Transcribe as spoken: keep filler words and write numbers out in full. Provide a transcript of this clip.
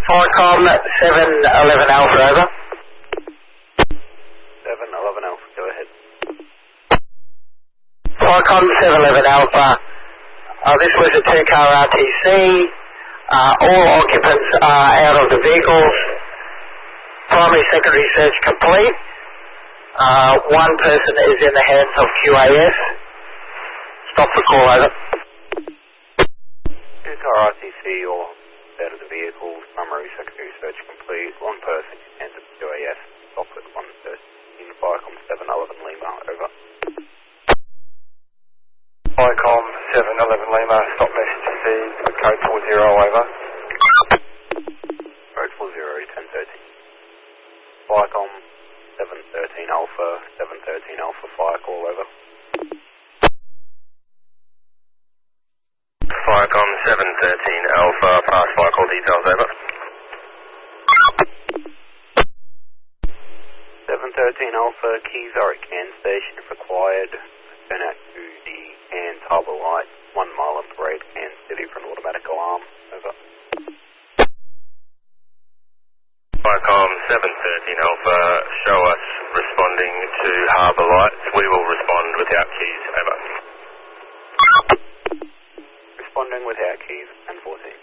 Firecom seven eleven Alpha, over. seven eleven Alpha, go ahead. Firecom seven eleven Alpha, uh, this was a two-car R T C. Uh, all occupants are out of the vehicles. Primary secondary search complete. Uh, one person is in the hands of Q A S. Stop the call, over. Two-car R T C or out of the vehicle, primary secondary search complete. One person in the hands of Q A S. Stop at one person in Firecom seven eleven Lima, over. Firecom seven eleven Lima, stop message received, code four zero, over. Code four zero, ten thirteen. Firecom seven thirteen Alpha, seven thirteen Alpha, fire call, over. Firecom seven thirteen Alpha, pass fire call details, over. seven thirteen Alpha, keys are at Cairns Station if required. Turn out to the Cairns Harbour Light, one mile and parade, Cairns City for an automatic alarm, over. Firecom seven thirteen Alpha, show us responding to Harbour Lights. We will respond without keys, over. Responding without keys, ten fourteen.